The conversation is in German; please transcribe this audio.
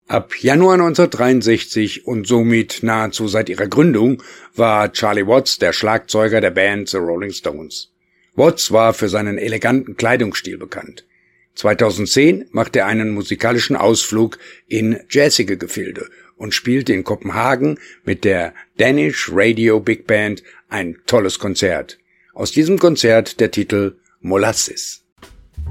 Ab Januar 1963 und somit nahezu seit ihrer Gründung war Charlie Watts der Schlagzeuger der Band The Rolling Stones. Watts war für seinen eleganten Kleidungsstil bekannt. 2010 machte er einen musikalischen Ausflug in jazzige Gefilde und spielte in Kopenhagen mit der Danish Radio Big Band ein tolles Konzert. Aus diesem Konzert der Titel Molasses.